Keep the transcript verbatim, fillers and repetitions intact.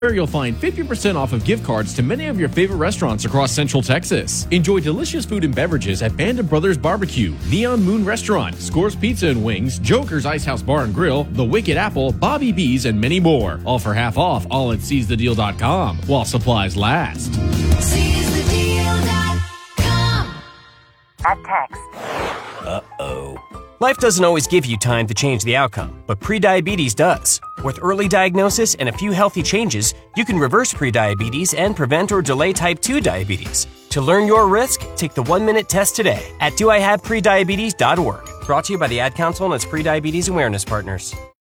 You'll find fifty percent off of gift cards to many of your favorite restaurants across Central Texas. Enjoy delicious food and beverages at Band of Brothers Barbecue, Neon Moon Restaurant, Scores Pizza and Wings, Joker's Ice House Bar and Grill, The Wicked Apple, Bobby B's, and many more. All for half off, all at seize the deal dot com, while supplies last. seize the deal dot com. At text. Uh-oh. Life doesn't always give you time to change the outcome, but prediabetes does. With early diagnosis and a few healthy changes, you can reverse prediabetes and prevent or delay type two diabetes. To learn your risk, take the one-minute test today at do I have prediabetes dot org. Brought to you by the Ad Council and its prediabetes awareness partners.